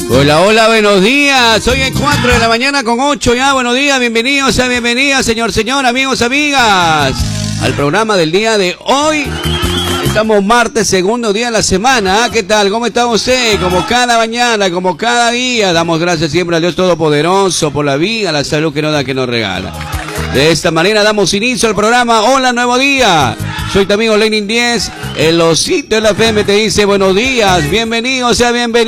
Hola, hola, buenos días. Hoy es 4 de la mañana con 8 ya. Buenos días, bienvenidos, bienvenidas, señor, amigos, amigas, al programa del día de hoy. Estamos martes, segundo día de la semana. ¿Qué tal? ¿Cómo está usted? Como cada mañana, como cada día, damos gracias siempre a Dios Todopoderoso por la vida, la salud que nos da, que nos regala. De esta manera damos inicio al programa. Hola, nuevo día. Soy tu amigo Lenin 10. El osito de la FM te dice buenos días. Bienvenido, bienvenido.